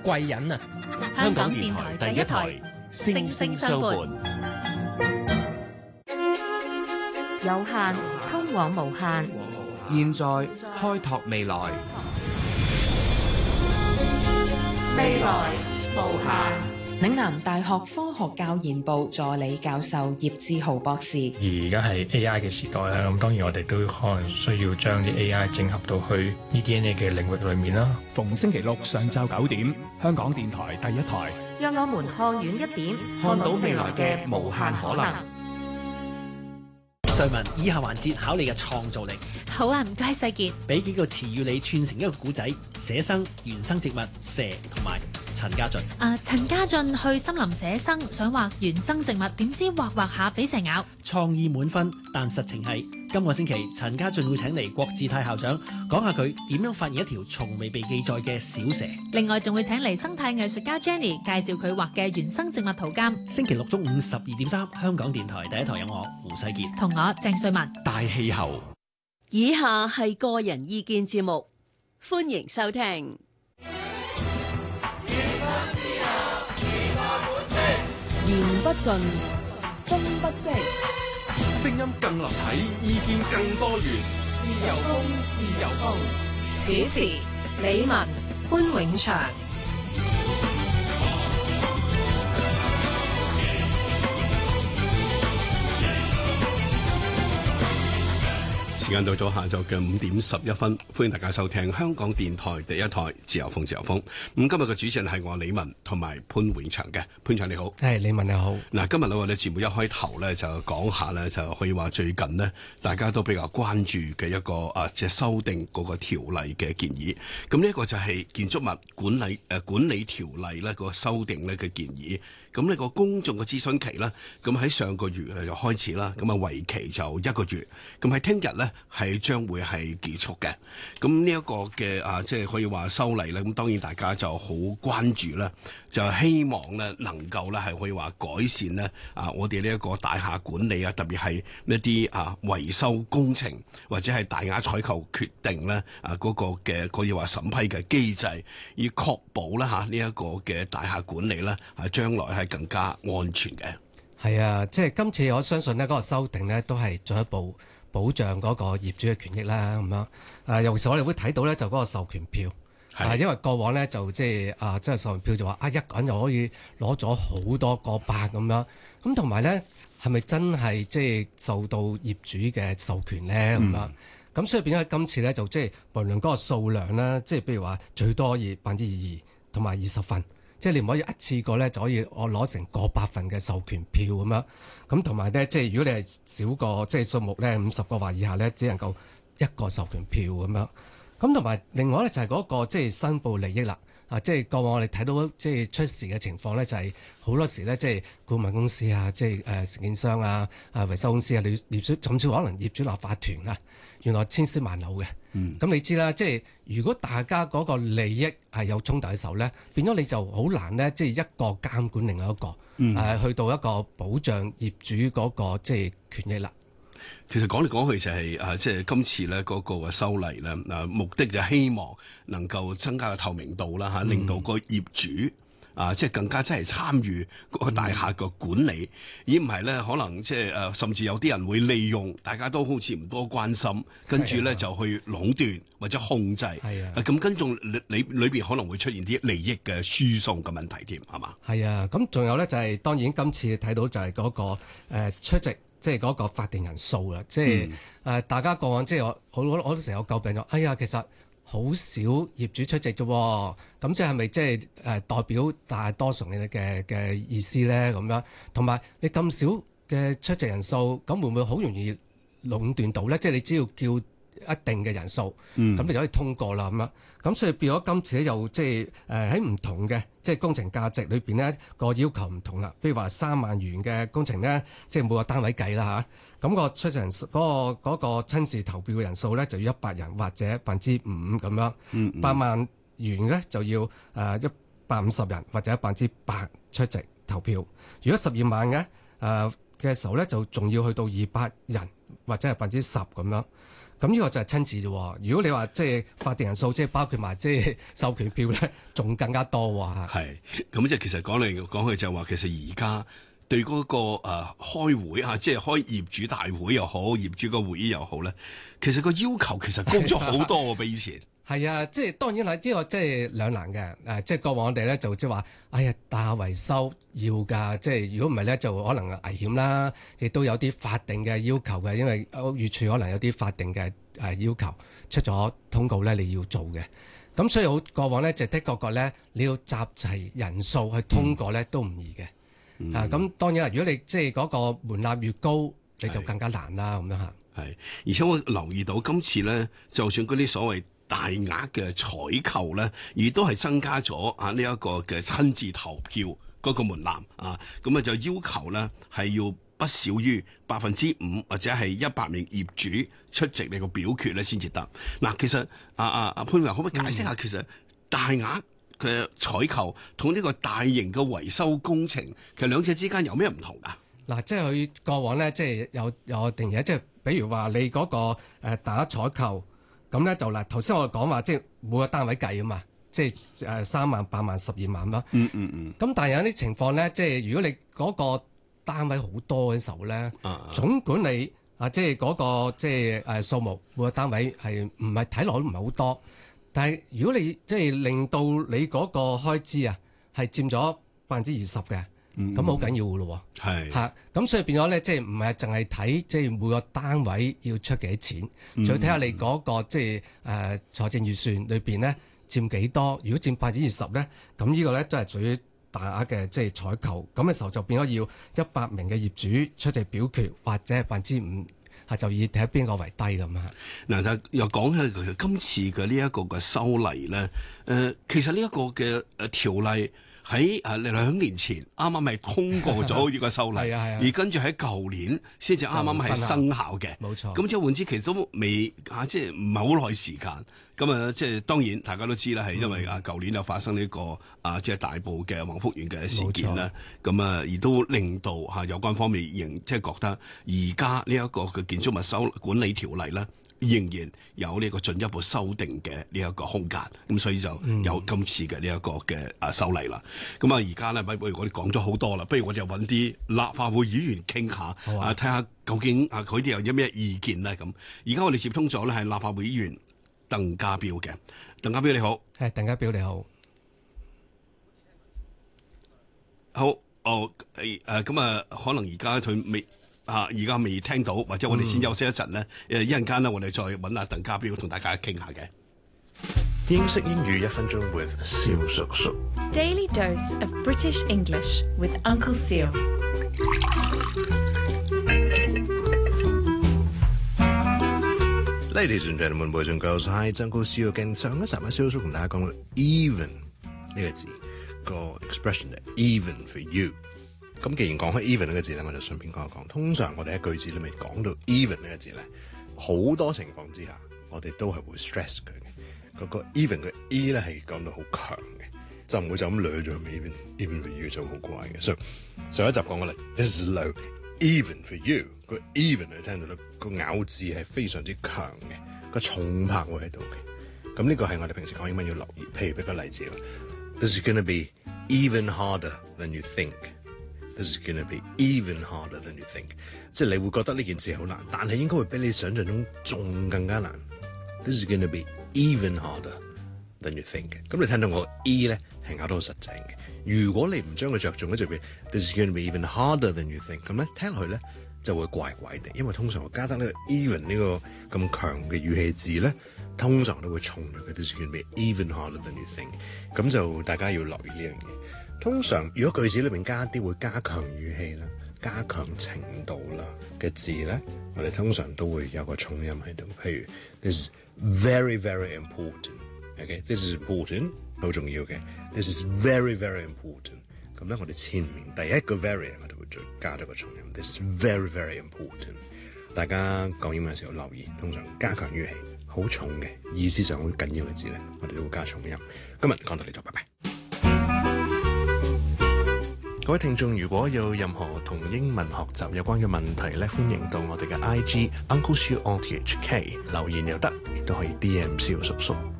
貴人啊！ 香港電台第一台，星聲相伴， 有限通往無限， 現在開拓未來， 未來無限。 嶺南大學科學教研部助理教授葉志豪博士。 而家係 AI 嘅時代啦，咁當然我哋都可能需要將啲 AI 整合到去 eDNA 嘅領域裏面啦。 逢星期六上晝9點，香港電台第一台， 讓我們看遠一點， 看到未來嘅無限可能。 瑞文，以下環節考你嘅創造力。 好啊，唔該世傑。 俾幾個詞語你串成一個古仔：寫生、原生植物、蛇同埋陳家俊。 陳家俊去森林寫生，想畫原生植物，點知畫下俾蛇咬。 創意滿分，但實情係今個星期陳家俊會請嚟郭志泰校長講下佢點樣發現一條從未被記載嘅小蛇。 另外仲會請嚟生態藝術家 Jenny 介紹佢畫嘅原生植物圖鑑。 星期六中午12.3，香港電台第一台有我胡世傑同我鄭瑞文。 大氣候。 以下係個人意見節目，歡迎收聽。 言不盡，風不息， 聲音更立體，意見更多元。自由風，自由風。 主持李文、潘永祥。 時間到咗下晝嘅5點11分，歡迎大家收聽香港電台第一台自由風自由風。咁今日嘅主持人係我李文同埋潘永祥嘅。潘祥你好。 係李文你好。嗱， 今日我哋節目一開頭咧就講下咧，就可以話最近呢大家都比較關注嘅一個即係修訂嗰個條例嘅建議。咁呢一個就係建築物管理條例咧個修訂咧嘅建議。咁呢個公眾嘅諮詢期咧，咁喺上個月就開始啦，咁啊為期就1個月，咁喺聽日咧係將會係結束嘅。咁呢一個嘅即係可以話修例咧，咁當然大家就好關注啦，就希望咧能夠咧係可以話改善咧我哋呢一個大廈管理啊，特別係一啲維修工程或者係大額採購決定咧嗰個嘅可以話審批嘅機制，以確保咧呢一個嘅大廈管理咧將來係更加安全嘅。 係啊，即係今次我相信呢嗰個修訂呢都係進一步保障嗰個業主嘅權益啦，咁樣尤其是我哋會睇到咧就嗰個授權票，因為過往咧就即係即係授權票就話一個人就可以攞咗好多個百咁樣，咁同埋咧係咪真係即係受到業主嘅授權咧咁樣？咁所以變咗今次咧就即係無論嗰個數量啦，即係譬如話最多可以2%同埋20份。即係你唔可以一次過咧就可以我攞成個百份嘅授權票咁樣，咁同埋咧即係如果你係少過即係數目咧50個或以下咧，只能夠1個授權票咁樣。咁同埋另外咧就係嗰個即係申報利益啦。即係過往我哋睇到即係出事嘅情況咧，就係好多時咧即係顧問公司啊，即係承建商啊、維修公司啊、業主甚至可能業主立法團啊，原來千絲萬縷嘅。咁你知啦，即係如果大家嗰個利益係有衝突嘅時候咧，變咗你就好難咧，即係一個監管另外一個，去到一個保障業主嗰個即係權益啦。 其實講嚟講去就係即係今次咧嗰個嘅修例咧，目的就希望能夠增加個透明度啦，令到個業主即係更加真係參與嗰個大廈嘅管理，而唔係咧可能即係甚至有啲人會利用，大家都好似唔多關心，跟住咧就去壟斷或者控制，咁跟住裏邊可能會出現啲利益嘅輸送嘅問題添，係嘛？係啊， 咁仲有咧就係當然今次睇到就係嗰個出席。即係嗰個法定人數啦，即係大家過往即係我都成日有詬病咗，哎呀，其實好少業主出席啫，咁即係咪即係代表大多數人嘅意思咧？咁樣同埋你咁少嘅出席人數，咁會唔會好容易壟斷到咧？即係你只要叫一定嘅人數，咁你就可以通過啦咁樣。咁所以變咗今次咧又即係喺唔同嘅即係工程價值裏邊咧個要求唔同啦。譬如話3萬元嘅工程咧，即係每個單位計啦嚇。咁個出席人數嗰個親自投票嘅人數咧就要100人或者5%咁樣。8萬元咧就要150人或者8%出席投票。如果12萬嘅時候咧就仲要去到200人或者係10%咁樣。 咁呢個就係親自啫喎。如果你話即係法定人數，即係包括埋即係授權票咧，仲更加多喎。 係咁即係其實講嚟講去就話，其實而家對嗰個開會即係開業主大會又好，業主個會議又好咧，其實個要求其實高咗好多喎，比以前。 係啊，即係當然係呢個即係兩難嘅。即係過往我哋咧就即係話，哎呀，大廈維修要㗎，即係如果唔係咧就可能危險啦，亦都有啲法定嘅要求嘅，因為屋宇署可能有啲法定嘅要求出咗通告咧，你要做嘅。咁所以好過往咧就的確咧，你要集齊人數去通過咧都唔易嘅。咁當然啦，如果你即係嗰個門檻越高，你就更加難啦咁樣嚇。 係，而且我留意到今次咧，就算嗰啲所謂大額嘅採購咧，亦都係增加咗呢一個嘅親自投票嗰個門檻咁就要求咧係要不少於5%或者係100名業主出席你個表決咧先至得。嗱，其實阿潘偉可唔可以解釋下，其實大額嘅採購同呢個大型嘅維修工程，其實兩者之間有咩唔同㗎？ 嗱，即係佢過往咧，即係有定義，即係比如話你嗰個大額採購。咁咧就嗱，頭先我講話即係每個單位計啊嘛，即係3萬、8萬、12萬啦。咁但係有啲情況咧，即係如果你嗰個單位好多嘅時候咧，總管理即係嗰個即係數目每個單位係唔係睇落都唔係好多，但係如果你即係令到你嗰個開支係佔咗20%嘅。咁好緊要嘅咯喎，係咁所以變咗咧，即係唔係淨係睇即係每個單位要出幾多錢，仲要睇下你嗰個即係財政預算裏邊咧佔幾多。如果佔20%咧，咁呢個咧都係屬於大額嘅即係採購。咁嘅時候就變咗要100名嘅業主出席表決，或者係5%就以睇邊個為低咁啊。 嗱，就又講起今次嘅呢一個嘅修例咧，其實呢一個嘅條例。喺2年前啱啱係通過咗呢個修例，而跟住喺舊年先至啱啱係生效嘅。冇錯。咁即係換之，其實都未即係唔係好耐時間。咁即係當然大家都知啦，係因為舊年又發生呢個即係大埔嘅宏福園嘅事件啦。咁而都令到有關方面仍即係覺得而家呢一個嘅建築物管理條例咧，仍然有呢個進一步修訂嘅呢一個空間，咁所以就有今次嘅呢一個嘅修例啦。咁而家咧，不如我哋講咗好多啦，不如我哋又揾啲立法會議員傾下，睇下究竟佢哋有啲咩意見咧。咁而家我哋接通咗咧係立法會議員鄧家彪嘅。鄧家彪你好。 係鄧家彪你好。 好，咁可能而家佢未。而家未聽到，或者我哋先休息一陣咧。一陣間咧，我哋再揾阿鄧家彪同大家傾下嘅。 英式英語1分鐘 with 蕭叔叔。 Daily dose of British English with Uncle Seal。 Ladies and gentlemen, boys and girls, hi, Uncle Seal again。上一集咧，蕭叔叔同大家講到 even 呢個字個 expression 係 even for you。咁既然講開 even 呢個字咧，我就順便講一講。通常我哋喺句子裏面講到 even 呢個字咧，好多情況之下，我哋都係會 stress 佢嘅。嗰個 even 嘅 e 咧係講到好強嘅，就唔會就咁掠咗 even for you 就好怪嘅。所以上一集講過啦 ，this is low even for you。個 even 你聽到咧，個咬字係非常之強嘅，個重拍會喺度嘅。咁呢個係我哋平時講英文要留意。譬如俾個例子啦 ，this is gonna be even harder than you think。This is gonna be even harder than you think， 即係你會覺得呢件事好難，但係應該會比你想象中仲更加難。This is gonna be even harder than you think。咁你聽到我 E 咧係咬得好實淨嘅。如果你唔將佢着重咧，就變 This is gonna be even harder than you think。咁咧聽落去咧就會怪怪地，因為通常我加得呢個 even 呢個咁強嘅語氣字咧，通常都會重咗嘅。This is gonna be even harder than you think。咁就大家要留意呢樣嘢。通常如果句子裏面加啲會加強語氣啦、加強程度啦嘅字咧，我哋通常都會有個重音喺度。譬如 This is very very important，OK，This is important， 好重要嘅。This is very very important。咁咧，我哋前面第一個 very 我哋會再加咗個重音。This is very very important。大家講英文嘅時候留意，通常加強語氣好重嘅意思上好緊要嘅字咧，我哋都會加重音。今日講到呢度，拜拜。 各位聽眾，如果有任何同英文學習有關嘅問題咧，歡迎到我哋嘅 IG Uncle Siu on THK 留言又得，亦都可以 DM 蕭叔叔。